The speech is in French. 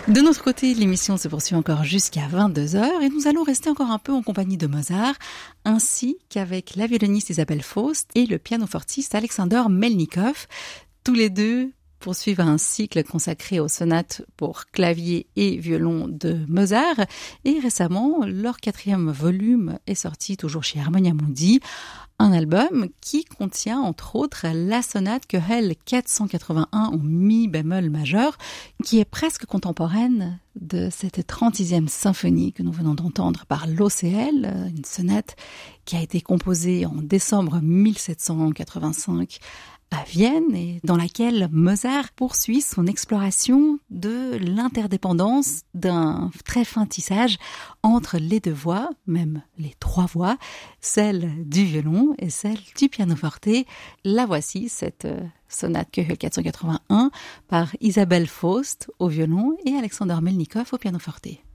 De notre côté, l'émission se poursuit encore jusqu'à 22h et nous allons rester encore un peu en compagnie de Mozart, ainsi qu'avec la violoniste Isabelle Faust et le pianofortiste Alexander Melnikov. Tous les deux poursuivent un cycle consacré aux sonates pour clavier et violon de Mozart. Et récemment, leur 4e volume est sorti toujours chez Harmonia Mundi. Un album qui contient entre autres la sonate Köchel 481 en mi bémol majeur, qui est presque contemporaine de cette 36e symphonie que nous venons d'entendre par l'OCL, une sonate qui a été composée en décembre 1785 à Vienne et dans laquelle Mozart poursuit son exploration de l'interdépendance d'un très fin tissage entre les deux voix, même les 3 voix, celle du violon et celle du pianoforte. La voici, cette sonate Köchel 481 par Isabelle Faust au violon et Alexander Melnikov au pianoforte.